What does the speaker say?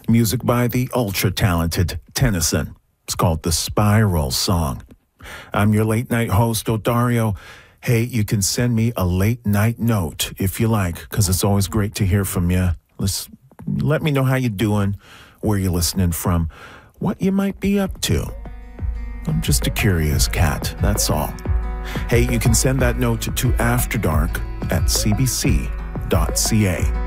Music by the ultra-talented Tennyson. It's called The Spiral Song. I'm your late-night host, Odario. Hey, you can send me a late-night note if you like, because it's always great to hear from you. Let me know how you're doing, where you're listening from, what you might be up to. I'm just a curious cat, that's all. Hey, you can send that note to afterdark@cbc.ca.